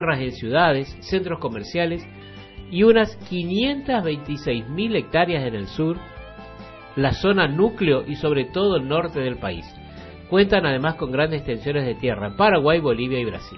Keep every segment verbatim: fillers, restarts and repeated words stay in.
en ciudades, centros comerciales y unas quinientas veintiséis mil hectáreas en el sur, la zona núcleo y sobre todo el norte del país. Cuentan además con grandes extensiones de tierra en Paraguay, Bolivia y Brasil.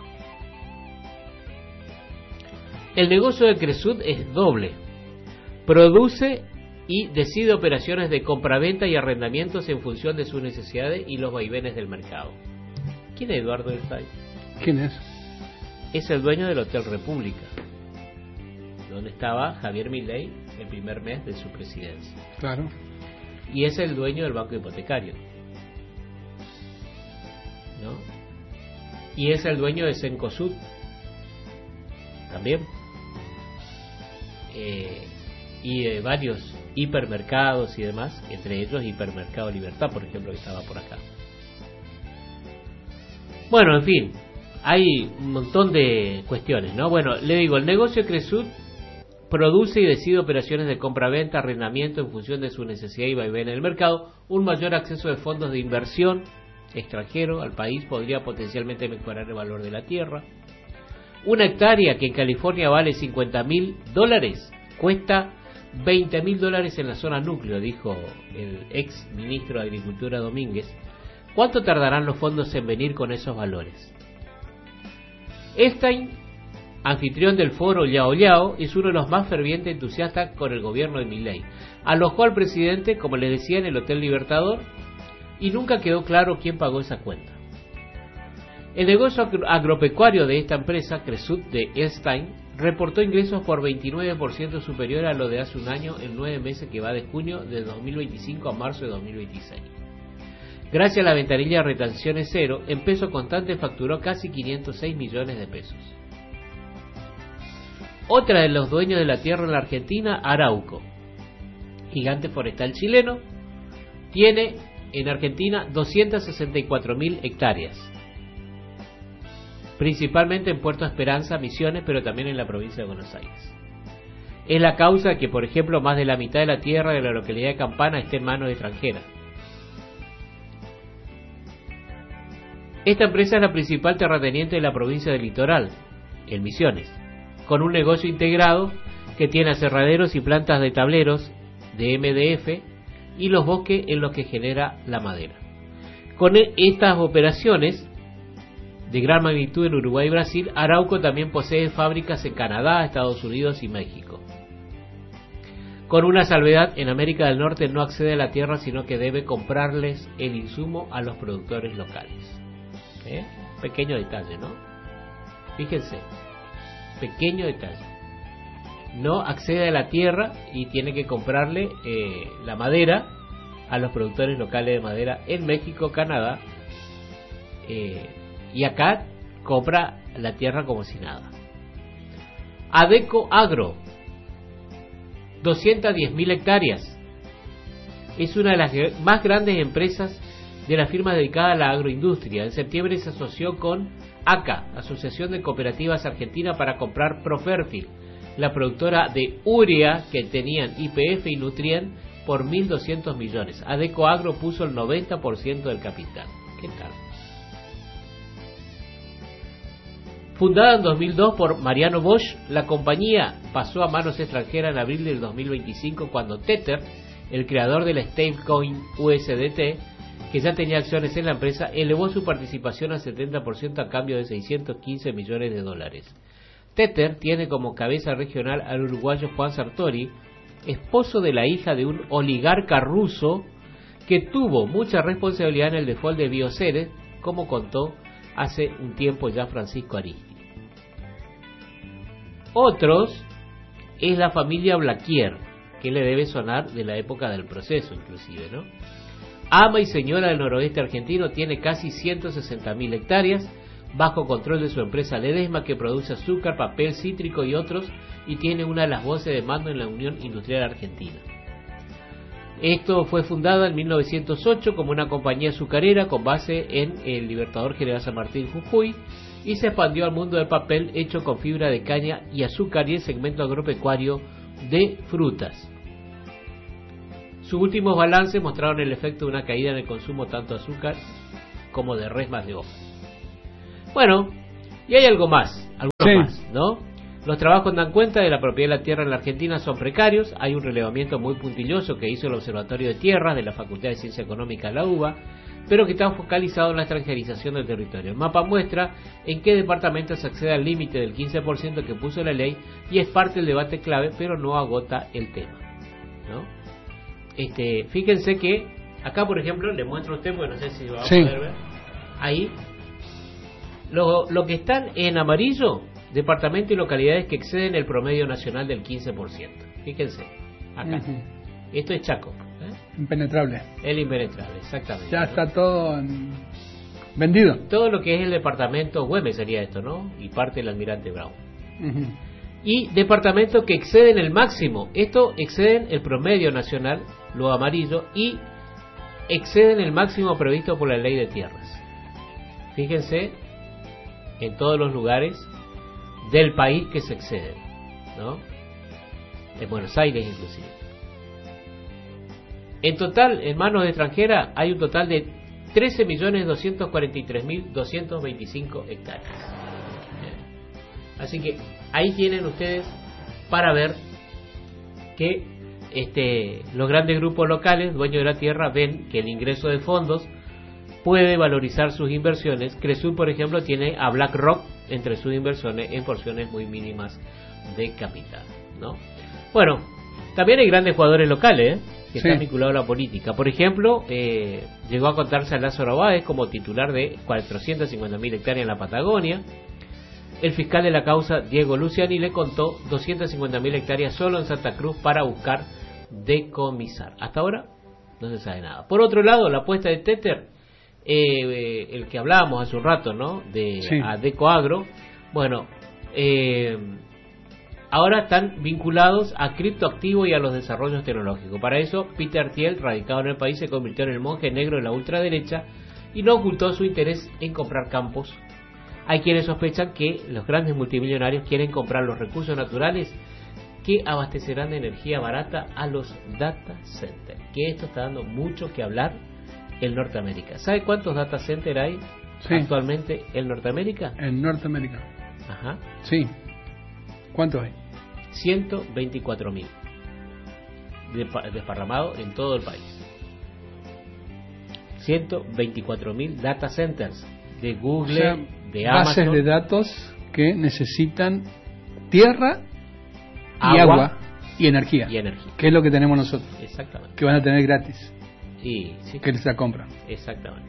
El negocio de Cresud es doble. Produce y decide operaciones de compraventa y arrendamientos en función de sus necesidades y los vaivenes del mercado. ¿Quién es Eduardo Elstay? ¿Quién es? Es el dueño del Hotel República, donde estaba Javier Milei el primer mes de su presidencia. Claro. Y es el dueño del Banco Hipotecario, ¿no? Y es el dueño de Cencosud también, eh, y de varios hipermercados y demás, entre ellos Hipermercado Libertad, por ejemplo, que estaba por acá. Bueno, en fin, hay un montón de cuestiones, ¿no? Bueno, le digo, el negocio de Cresud produce y decide operaciones de compra-venta, arrendamiento en función de su necesidad y vaivén en el mercado. Un mayor acceso de fondos de inversión extranjero al país podría potencialmente mejorar el valor de la tierra. Una hectárea que en California vale cincuenta mil dólares cuesta veinte mil dólares en la zona núcleo, dijo el ex ministro de Agricultura Domínguez. ¿Cuánto tardarán los fondos en venir con esos valores? Elstay, anfitrión del foro Yao Yao, es uno de los más fervientes entusiastas con el gobierno de Milei. Alojó al presidente, como les decía, en el Hotel Libertador y nunca quedó claro quién pagó esa cuenta. El negocio agropecuario de esta empresa, Cresud de Elstay, reportó ingresos por veintinueve por ciento superior a lo de hace un año en nueve meses que va de junio de dos mil veinticinco a marzo de dos mil veintiséis. Gracias a la ventanilla de retenciones cero, en peso constante facturó casi quinientos seis millones de pesos. Otra de los dueños de la tierra en la Argentina, Arauco, gigante forestal chileno, tiene en Argentina doscientas sesenta y cuatro mil hectáreas, principalmente en Puerto Esperanza, Misiones, pero también en la provincia de Buenos Aires. Es la causa de que, por ejemplo, más de la mitad de la tierra de la localidad de Campana esté en manos extranjeras. Esta empresa es la principal terrateniente de la provincia del Litoral, en Misiones, con un negocio integrado que tiene aserraderos y plantas de tableros de M D F y los bosques en los que genera la madera. Con estas operaciones de gran magnitud en Uruguay y Brasil, Arauco también posee fábricas en Canadá, Estados Unidos y México. Con una salvedad, en América del Norte no accede a la tierra, sino que debe comprarles el insumo a los productores locales. ¿Eh? Pequeño detalle, ¿no? Fíjense, pequeño detalle. No accede a la tierra y tiene que comprarle eh, la madera a los productores locales de madera en México, Canadá, eh, y acá compra la tierra como si nada. Adeco Agro, doscientas diez mil hectáreas. Es una de las más grandes empresas de la firma dedicada a la agroindustria. En septiembre se asoció con A C A, Asociación de Cooperativas Argentina, para comprar Profértil, la productora de urea que tenían Y P F y Nutrien, por mil doscientos millones. Adeco Agro puso el noventa por ciento del capital. ¿Qué tal? Fundada en dos mil dos por Mariano Bosch, la compañía pasó a manos extranjeras en abril del dos mil veinticinco, cuando Tether, el creador de la stablecoin U S D T, que ya tenía acciones en la empresa, elevó su participación al setenta por ciento a cambio de seiscientos quince millones de dólares. Tether tiene como cabeza regional al uruguayo Juan Sartori, esposo de la hija de un oligarca ruso que tuvo mucha responsabilidad en el default de Bioceres, como contó hace un tiempo ya Francisco Aristi. Otros es la familia Blaquier, que le debe sonar de la época del proceso inclusive, ¿no? Ama y señora del noroeste argentino, tiene casi ciento sesenta mil hectáreas, bajo control de su empresa Ledesma, que produce azúcar, papel cítrico y otros, y tiene una de las voces de mando en la Unión Industrial Argentina. Esto fue fundada en mil novecientos ocho como una compañía azucarera con base en el Libertador General San Martín, Jujuy, y se expandió al mundo del papel hecho con fibra de caña y azúcar y el segmento agropecuario de frutas. Sus últimos balances mostraron el efecto de una caída en el consumo tanto de azúcar como de resmas de hoja. Bueno, y hay algo más. algunos sí. más, ¿no? Los trabajos dan cuenta de la propiedad de la tierra en la Argentina son precarios. Hay un relevamiento muy puntilloso que hizo el Observatorio de Tierras de la Facultad de Ciencia Económica de la UBA, pero que está focalizado en la extranjerización del territorio. El mapa muestra en qué departamentos se accede al límite del quince por ciento que puso la ley y es parte del debate clave, pero no agota el tema, ¿no? Este, fíjense que acá, por ejemplo, le muestro a usted, porque no sé si lo va a sí. poder ver. Ahí, lo, lo que están en amarillo, departamentos y localidades que exceden el promedio nacional del quince por ciento. Fíjense, acá. Uh-huh. Esto es Chaco. ¿eh? Impenetrable. El impenetrable, exactamente. Ya ¿no? está todo en... vendido. Todo lo que es el departamento Güemes sería esto, ¿no? Y parte del Almirante Brown. Uh-huh. Y departamentos que exceden el máximo. Esto exceden el promedio nacional, lo amarillo, y exceden el máximo previsto por la ley de tierras. Fíjense en todos los lugares del país que se exceden, ¿no? En Buenos Aires inclusive. En total, en manos de extranjera, hay un total de trece millones doscientos cuarenta y tres mil doscientos veinticinco hectáreas. Así que ahí tienen ustedes para ver que este, los grandes grupos locales, dueños de la tierra, ven que el ingreso de fondos puede valorizar sus inversiones. Cresur, por ejemplo, tiene a BlackRock entre sus inversiones en porciones muy mínimas de capital, ¿no? Bueno, también hay grandes jugadores locales, ¿eh? que sí. están vinculados a la política. Por ejemplo, eh, llegó a contarse a Lázaro Báez como titular de cuatrocientas cincuenta mil hectáreas en la Patagonia. El fiscal de la causa, Diego Luciani, le contó doscientas cincuenta mil hectáreas solo en Santa Cruz para buscar decomisar. Hasta ahora no se sabe nada. Por otro lado, la apuesta de Tether, eh, el que hablábamos hace un rato, ¿no? De sí. Adecoagro, bueno, eh, ahora están vinculados a criptoactivos y a los desarrollos tecnológicos. Para eso, Peter Thiel, radicado en el país, se convirtió en el monje negro de la ultraderecha y no ocultó su interés en comprar campos. Hay quienes sospechan que los grandes multimillonarios quieren comprar los recursos naturales que abastecerán de energía barata a los data centers. Que esto está dando mucho que hablar en Norteamérica. ¿Sabe cuántos data centers hay sí. actualmente en Norteamérica? En Norteamérica. Ajá. Sí. ¿Cuántos hay? ciento veinticuatro mil. Desparramados en todo el país. ciento veinticuatro mil data centers de Google, o sea, de Amazon. Bases de datos que necesitan tierra y agua, agua y energía. Y energía. Que es lo que tenemos nosotros. Exactamente. Que van a tener gratis. Y, sí. Que les la compran. Exactamente.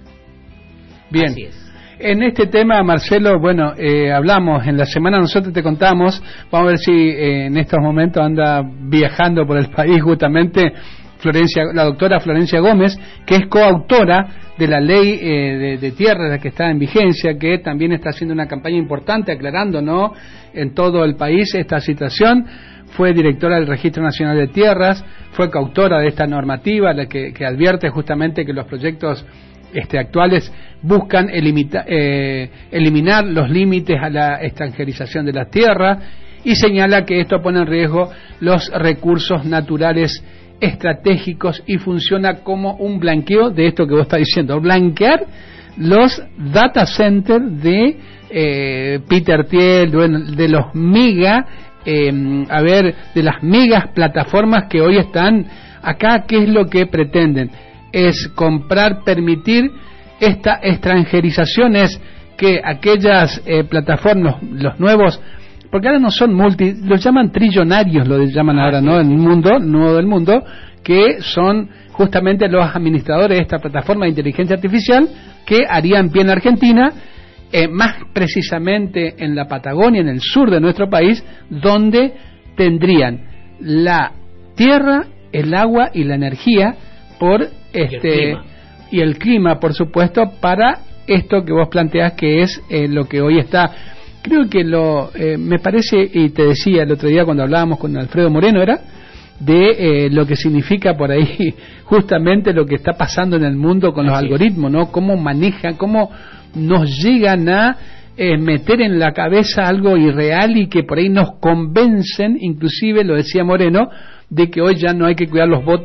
Bien. Así es. En este tema, Marcelo, bueno, eh, hablamos, en la semana nosotros te contamos, vamos a ver si eh, en estos momentos anda viajando por el país justamente Florencia, la doctora Florencia Gómez, que es coautora de la ley eh, de, de tierras que está en vigencia, que también está haciendo una campaña importante aclarando, ¿no?, en todo el país esta situación. Fue directora del Registro Nacional de Tierras, fue coautora de esta normativa, la que, que advierte justamente que los proyectos Este, actuales buscan elimita, eh, eliminar los límites a la extranjerización de las tierras y señala que esto pone en riesgo los recursos naturales estratégicos y funciona como un blanqueo de esto que vos estás diciendo, blanquear los data centers de eh, Peter Thiel, de los mega, eh, a ver, de las megas plataformas que hoy están acá. ¿Qué es lo que pretenden? Es comprar, permitir esta extranjerización, es que aquellas eh, plataformas, los nuevos, porque ahora no son multi, los llaman trillonarios, lo llaman ahora, ¿no?, en el mundo, nuevo del mundo, que son justamente los administradores de esta plataforma de inteligencia artificial que harían pie en Argentina, eh, más precisamente en la Patagonia, en el sur de nuestro país, donde tendrían la tierra, el agua y la energía por este y el, y el clima, por supuesto, para esto que vos planteás, que es eh, lo que hoy está. Creo que lo eh, me parece, y te decía el otro día cuando hablábamos con Alfredo Moreno, era de eh, lo que significa por ahí justamente lo que está pasando en el mundo con los Así algoritmos, ¿no? Cómo manejan, cómo nos llegan a eh, meter en la cabeza algo irreal y que por ahí nos convencen, inclusive lo decía Moreno, de que hoy ya no hay que cuidar los votos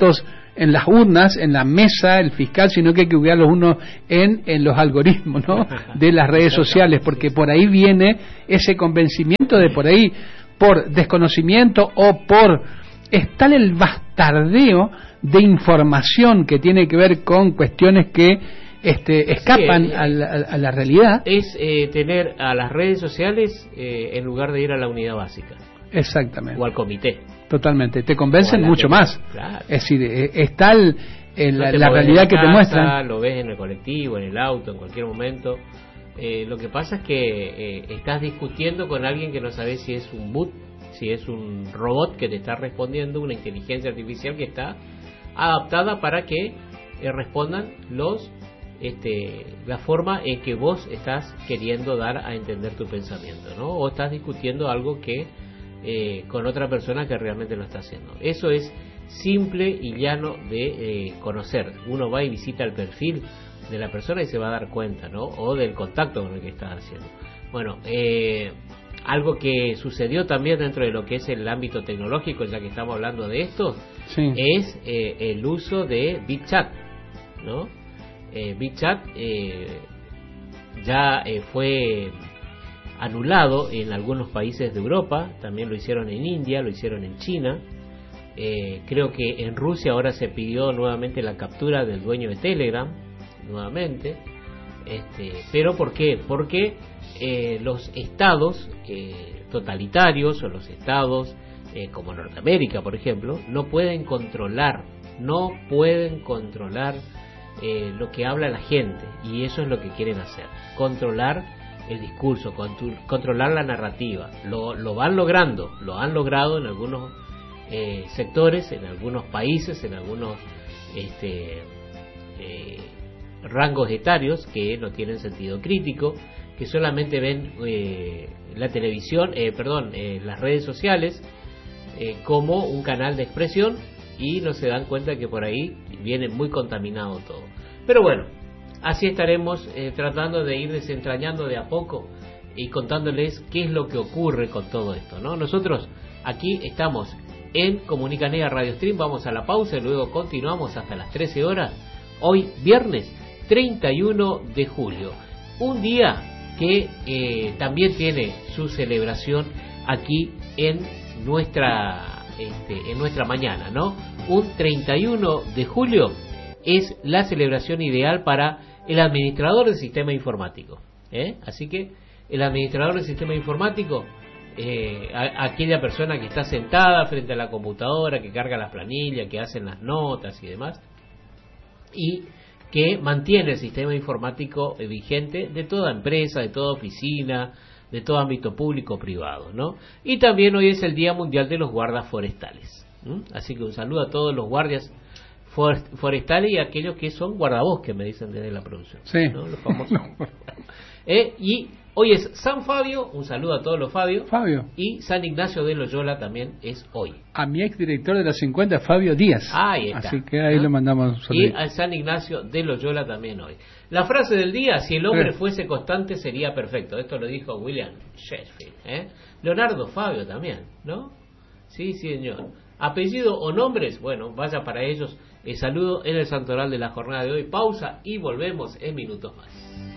en las urnas, en la mesa, el fiscal, sino que hay que cuidarlos uno en, en los algoritmos, ¿no? De las redes sociales, porque por ahí viene ese convencimiento de por ahí, por desconocimiento o por estar el bastardeo de información que tiene que ver con cuestiones que este, escapan sí, eh, a, la, a la realidad. Es eh, tener a las redes sociales eh, en lugar de ir a la unidad básica. Exactamente. O al comité. Totalmente. Te convencen mucho tele. más. Claro. Es decir, es tal eh, la, no la realidad que casa, te muestran. Lo ves en el colectivo, en el auto, en cualquier momento. Eh, lo que pasa es que eh, estás discutiendo con alguien que no sabes si es un bot, si es un robot que te está respondiendo, una inteligencia artificial que está adaptada para que eh, respondan los este, la forma en que vos estás queriendo dar a entender tu pensamiento, ¿no? O estás discutiendo algo que Eh, con otra persona que realmente lo está haciendo. Eso es simple y llano de eh, conocer. Uno va y visita el perfil de la persona y se va a dar cuenta, ¿no? O del contacto con el que está haciendo. Bueno, eh, algo que sucedió también dentro de lo que es el ámbito tecnológico, ya que estamos hablando de esto, sí. es eh, el uso de BitChat, ¿no? Eh, BitChat eh, ya eh, fue anulado en algunos países de Europa, también lo hicieron en India, lo hicieron en China, eh, creo que en Rusia ahora se pidió nuevamente la captura del dueño de Telegram, nuevamente, este, pero ¿por qué? Porque eh, los estados eh, totalitarios o los estados eh, como Norteamérica, por ejemplo, no pueden controlar, no pueden controlar eh, lo que habla la gente, y eso es lo que quieren hacer, controlar el discurso, controlar la narrativa. Lo, lo van logrando, lo han logrado en algunos eh, sectores, en algunos países, en algunos este, eh, rangos etarios que no tienen sentido crítico, que solamente ven eh, la televisión, eh, perdón, eh, las redes sociales eh, como un canal de expresión y no se dan cuenta que por ahí viene muy contaminado todo. Pero bueno, así estaremos eh, tratando de ir desentrañando de a poco y contándoles qué es lo que ocurre con todo esto, ¿no? Nosotros aquí estamos en Comunicanea Radio Stream, vamos a la pausa y luego continuamos hasta las trece horas. Hoy viernes treinta y uno de julio, un día que eh, también tiene su celebración aquí en nuestra este, en nuestra mañana, ¿no? Un treinta y uno de julio es la celebración ideal para el administrador del sistema informático, ¿eh? Así que el administrador del sistema informático, eh, a, aquella persona que está sentada frente a la computadora, que carga las planillas, que hacen las notas y demás, y que mantiene el sistema informático vigente de toda empresa, de toda oficina, de todo ámbito público o privado, ¿no? Y también hoy es el Día Mundial de los Guardas Forestales, ¿m? Así que un saludo a todos los guardias forestales y aquellos que son guardabosques, me dicen desde la producción, sí, ¿no? Los famosos. eh, y hoy es San Fabio, un saludo a todos los Fabio. Fabio. Y San Ignacio de Loyola también es hoy. A mi exdirector de la cincuenta, Fabio Díaz. Ahí está. Así que ahí, ¿no?, le mandamos un saludo. Y a San Ignacio de Loyola también hoy. La frase del día: si el hombre eh. fuese constante sería perfecto. Esto lo dijo William Shakespeare, ¿eh? Leonardo Fabio también, ¿no? Sí, señor. Apellido o nombres, bueno, vaya para ellos. El saludo en el santoral de la jornada de hoy. Pausa y volvemos en minutos más.